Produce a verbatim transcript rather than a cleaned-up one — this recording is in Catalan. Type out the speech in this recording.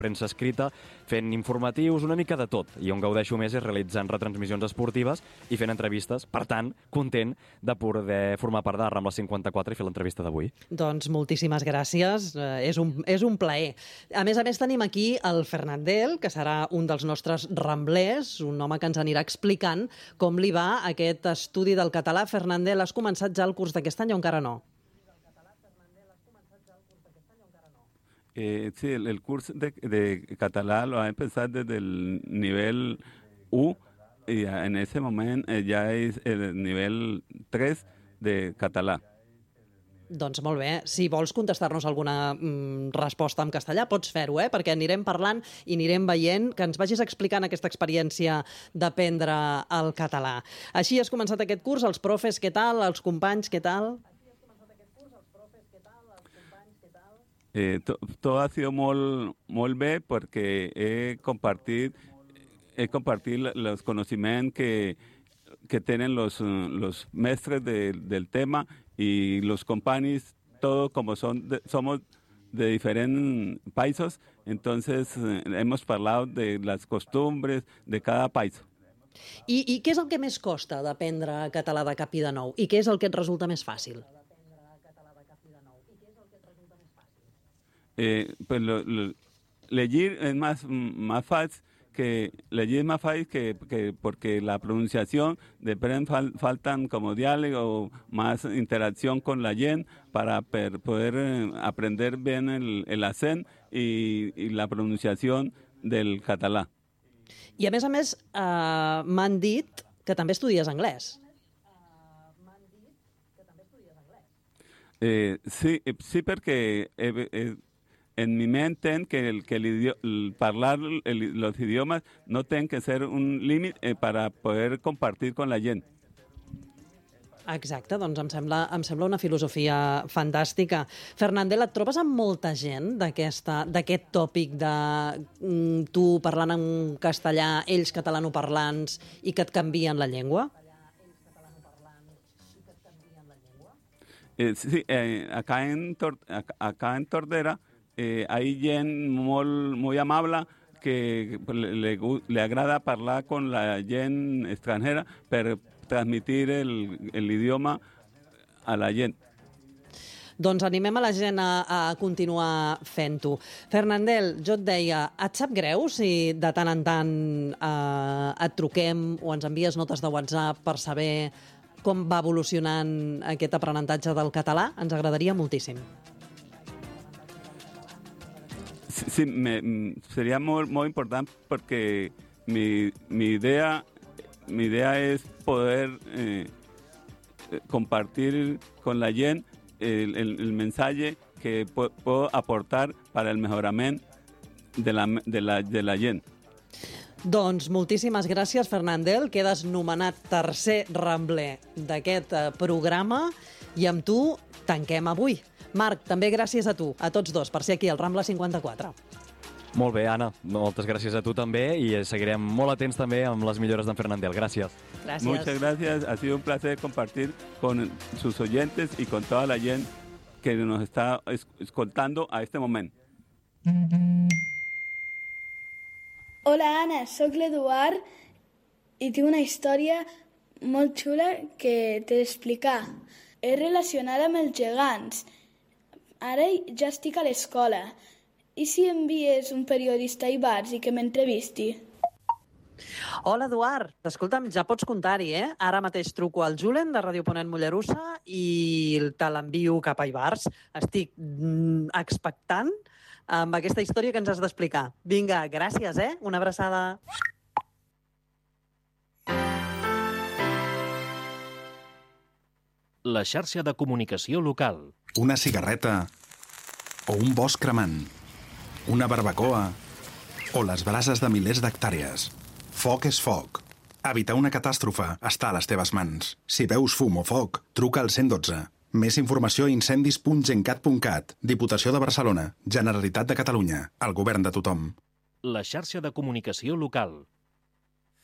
premsa escrita, fent informatius, una mica de tot. I on gaudeixo més és realitzant retransmissions esportives i fent entrevistes. Per tant, content de poder formar part de Rambla cinquanta-quatre i fer l'entrevista d'avui. Doncs moltíssimes gràcies. Eh, és, un, és un plaer. A més a més, tenim aquí el Fernandel, que serà un dels nostres ramblers, un home que ens anirà explicant com li va aquest estudi del català. Fernandel, has començat ja el curs d'aquest any o encara no? Eh, sí, el, el curso de, de catalán lo va a empezar desde el nivel U y en ese momento eh, ya es el nivel tres de català. Doncs molt bé. Si vols contestar-nos alguna mm, resposta en castellà, pots fer-ho, eh? Perquè anirem parlant i anirem veient, que ens vagis explicant aquesta experiència d'aprendre el català. Així has començat aquest curs, els profes, què tal? Els companys, què tal? Eh, to, todo ha sido muy, muy bien porque he compartido, he compartido los conocimientos que, que tienen los, los maestros de, del tema y los compañeros, todos como son de, somos de diferentes países, entonces eh, hemos hablado de las costumbres de cada país. I, I què és el que més costa d'aprendre català de cap i de nou? I què és el que et resulta més fàcil? Eh, pues lo, lo, leer es más, más fácil que leer es más fácil que, que porque la pronunciación de fal, faltan como diálogo, más interacción con la yen para per, poder eh, aprender bien el, el acento y, y la pronunciación del català. I a més a més eh, m'han dit que també estudies anglès. Eh, sí, sí, perquè eh, eh, en mi mente que el que el idioma, el hablar el, los idiomas no tienen que ser un límit eh, para poder compartir con la gent. Exacte, doncs em sembla, em sembla una filosofia fantàstica. Fernandel, et trobes amb molta gent d'aquest tòpic de mm, tu parlant en castellà, ells catalanoparlants, i que et canvien la llengua? Eh, sí, eh, acá, en Tor acá, acá en Tordera eh, hay gent molt, muy amable que le, le, le agrada hablar con la gent extranjera per transmitir el, el idioma a la gent. Doncs animem a la gent a, a continuar fent-ho. Fernandel, jo et deia, et sap greu si de tant en tant eh, et truquem o ens envies notes de WhatsApp per saber com va evolucionant aquest aprenentatge del català? Ens agradaria moltíssim. Sí, sí me, sería muy, muy importante porque mi, mi, idea, mi idea es poder eh, compartir con la gent el, el, el mensaje que puedo aportar para el mejoramiento de la, de la, de la gent. Doncs moltíssimes gràcies, Fernandel. Quedes nomenat tercer rambler d'aquest programa i amb tu tanquem avui. Marc, també gràcies a tu, a tots dos, per ser aquí al Rambla cinquanta-quatre. Molt bé, Anna. Moltes gràcies a tu també i seguirem molt atents també amb les millores d'en Fernandel. Gràcies. Gràcies. Muchas gracias. Ha sido un placer compartir con sus oyentes y con toda la gente que nos está escoltando a este moment. Hola, Anna, sóc l'Eduard i tinc una història molt xula que t'he d'explicar. És relacionada amb els gegants. Ara ja estic a l'escola. I si envies un periodista a Ibars i que m'entrevisti? Hola, Eduard. Escolta'm, ja pots comptar-hi, eh? Ara mateix truco al Julen de Ràdio Ponent Mollerussa i te l'envio cap a Ibars. Estic mm, expectant amb aquesta història que ens has d'explicar. Vinga, gràcies, eh? Una abraçada. La xarxa de comunicació local. Una cigarreta o un bosc cremant, una barbacoa o les brases de milers d'hectàrees. Foc és foc. Evitar una catàstrofe està a les teves mans. Si veus fum o foc, truca al cent i dotze. Més informació a incendis punt gencat punt cat. Diputació de Barcelona. Generalitat de Catalunya. El govern de tothom. La xarxa de comunicació local.